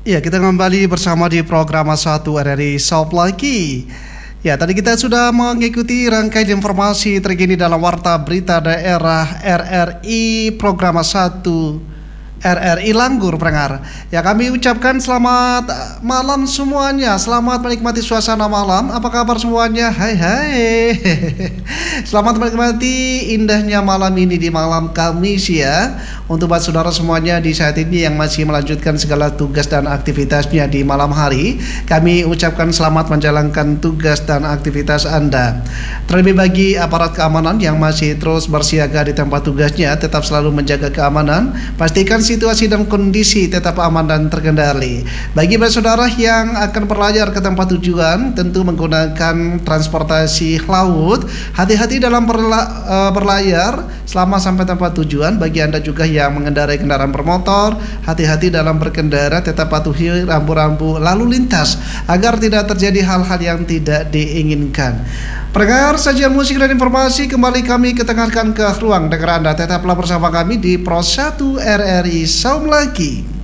Ya, kita kembali bersama di program 1 RRI Shop lagi. Ya, tadi kita sudah mengikuti rangkaian informasi terkini dalam Warta Berita Daerah RRI program 1 RRI Langgur, pendengar. Ya, kami ucapkan selamat malam semuanya. Selamat menikmati suasana malam. Apa kabar semuanya? Hai hai. Selamat menikmati indahnya malam ini di malam Kamis ya. Untuk buat saudara semuanya di saat ini yang masih melanjutkan segala tugas dan aktivitasnya di malam hari, kami ucapkan selamat menjalankan tugas dan aktivitas Anda. Terlebih bagi aparat keamanan yang masih terus bersiaga di tempat tugasnya, tetap selalu menjaga keamanan. Pastikan situasi dan kondisi tetap aman dan terkendali. Bagi saudara yang akan berlayar ke tempat tujuan, tentu menggunakan transportasi laut, hati-hati dalam berlayar selama sampai tempat tujuan. Bagi Anda juga yang mengendarai kendaraan bermotor, hati-hati dalam berkendara, tetap patuhi rambu-rambu lalu lintas agar tidak terjadi hal-hal yang tidak diinginkan. Pendengar, sajian musik dan informasi kembali kami ketengahkan ke ruang dengar Anda. Tetaplah bersama kami di Pro 1 RRI Saum lagi.